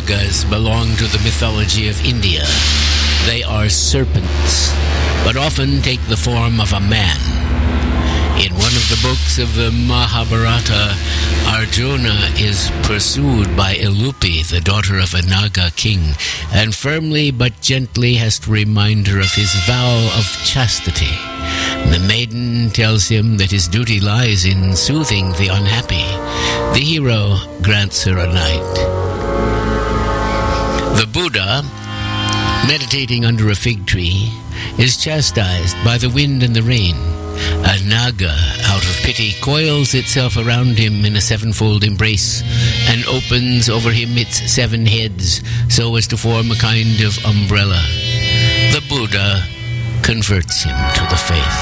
Nagas belong to the mythology of India. They are serpents, but often take the form of a man. In one of the books of the Mahabharata, Arjuna is pursued by Elupi, the daughter of a Naga king, and firmly but gently has to remind her of his vow of chastity. The maiden tells him that his duty lies in soothing the unhappy. The hero grants her a night. The Buddha, meditating under a fig tree, is chastised by the wind and the rain. A Naga, out of pity, coils itself around him in a sevenfold embrace and opens over him its 7 heads so as to form a kind of umbrella. The Buddha converts him to the faith.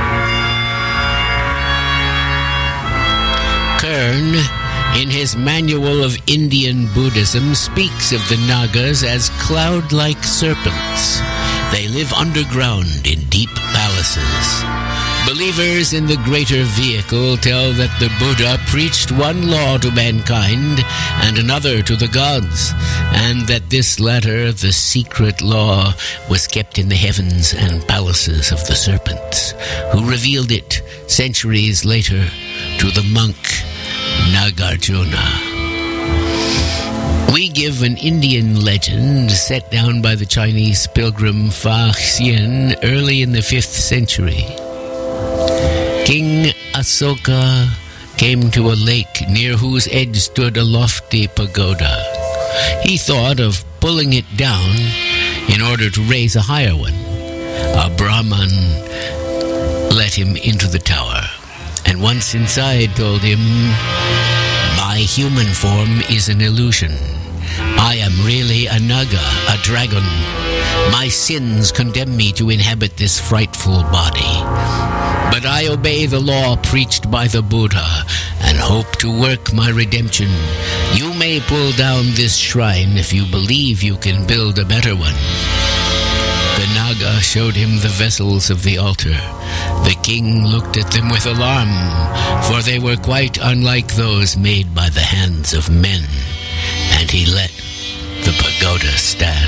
Kern, in his Manual of Indian Buddhism, speaks of the Nagas as cloud-like serpents. They live underground in deep palaces. Believers in the greater vehicle tell that the Buddha preached one law to mankind and another to the gods, and that this latter, the secret law, was kept in the heavens and palaces of the serpents, who revealed it centuries later to the monk Nagarjuna. We give an Indian legend set down by the Chinese pilgrim Fa Xian early in the 5th century. King Asoka came to a lake near whose edge stood a lofty pagoda. He thought of pulling it down in order to raise a higher one. A Brahman let him into the tower, and once inside told him, "My human form is an illusion. I am really a Naga, a dragon. My sins condemn me to inhabit this frightful body. But I obey the law preached by the Buddha and hope to work my redemption. You may pull down this shrine if you believe you can build a better one." The Naga showed him the vessels of the altar. The king looked at them with alarm, for they were quite unlike those made by the hands of men, and he let the pagoda stand.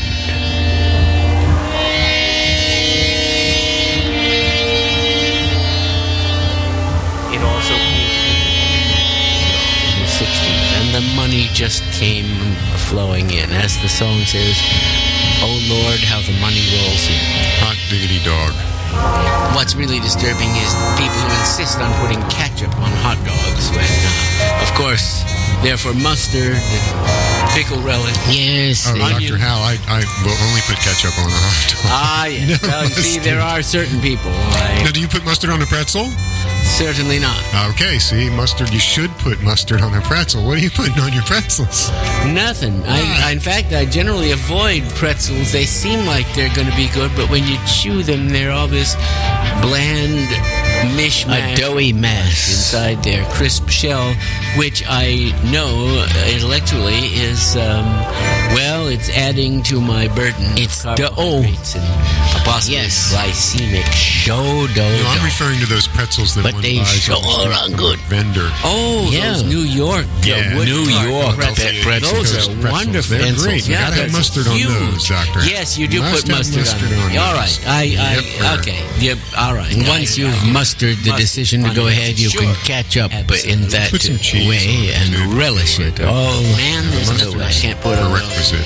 It also came in the 60s, and the money just came flowing in. As the song says, "Oh Lord, how the money rolls in." Hot diggity dog. What's really disturbing is people who insist on putting ketchup on hot dogs when, of course, they're for mustard, pickle relish. Yes. Oh, Dr. Hal, I will only put ketchup on a hot dog. Ah, yes. No, well, you see, there are certain people. Now, do you put mustard on a pretzel? Certainly not. Okay, see, mustard, you should put mustard on a pretzel. What are you putting on your pretzels? Nothing. In fact, I generally avoid pretzels. They seem like they're going to be good, but when you chew them, they're all this bland mishmash. A doughy mass inside their crisp shell, which I know intellectually is, it's adding to my burden. It's carbohydrates and possibly glycemic dough. No, I'm referring to those pretzels that one they buys sure are good. Vendor. Oh, yeah. Those New York. New York pretzels. Those are wonderful. They're great. You gotta have mustard on those, Doctor. Yes, you do put mustard on them. All right. Okay. Yep. All right. Once you've mustered the decision to go ahead, you can catch up in that way and relish it. Oh, man, there's nothing I can't put on requisite.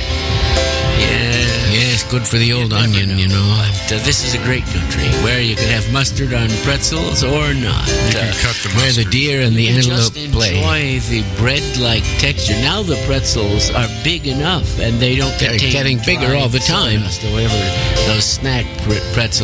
Yes, good for the old onion, you know. This is a great country where you can have mustard on pretzels or not. You can cut the mustard. Where the deer and the antelope play. Enjoy the bread-like texture. Now the pretzels are big enough, and they don't contain. They're getting bigger all the time. However, those snack pretzels